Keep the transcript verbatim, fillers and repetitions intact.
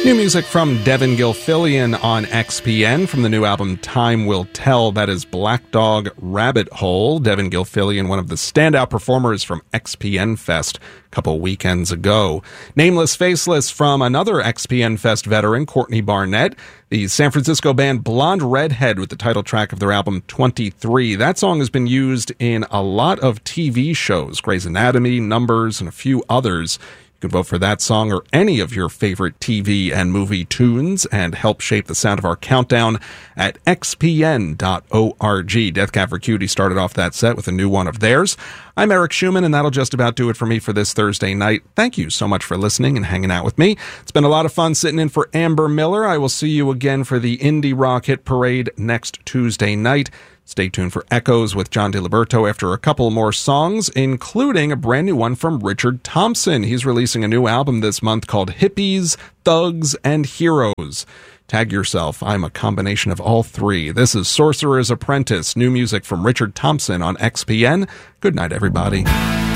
New music from Devin Gilfillian on X P N from the new album Time Will Tell. That is Black Dog Rabbit Hole. Devin Gilfillian, one of the standout performers from X P N Fest a couple weekends ago. Nameless Faceless from another X P N Fest veteran, Courtney Barnett. The San Francisco band Blonde Redhead with the title track of their album twenty-three. That song has been used in a lot of T V shows, Grey's Anatomy, Numbers, and a few others. You can vote for that song or any of your favorite T V and movie tunes and help shape the sound of our countdown at x p n dot org. Death Cab for Cutie started off that set with a new one of theirs. I'm Eric Schumann, and that'll just about do it for me for this Thursday night. Thank you so much for listening and hanging out with me. It's been a lot of fun sitting in for Amber Miller. I will see you again for the Indie Rock Hit Parade next Tuesday night. Stay tuned for Echoes with John DiLiberto after a couple more songs, including a brand new one from Richard Thompson. He's releasing a new album this month called Hippies, Thugs, and Heroes. Tag yourself. I'm a combination of all three. This is Sorcerer's Apprentice, new music from Richard Thompson on X P N. Good night, everybody.